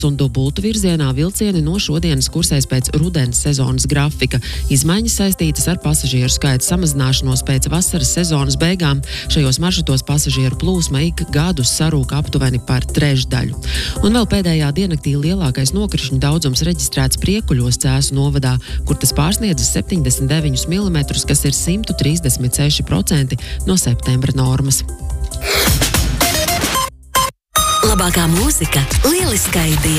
un dubultu virzienā vilcieni no šodienas kursēs pēc rudens sezonas grafika. Izmaiņas saistītas ar pasažieru skaita samazināšanos pēc vasaras sezonas beigām. Šajos maršrutos pasažieru plūsma ik gadus sarūk aptuveni par trešdaļu. Un vēl pēdējā diennaktī lielākais nokrišņu daudzums reģistrēts Priekuļos Cēsu novadā, kur tas pārsniedzis 79 mm, kas ir 136% no septembra normas. Labākā mūzika, lieliskā idea.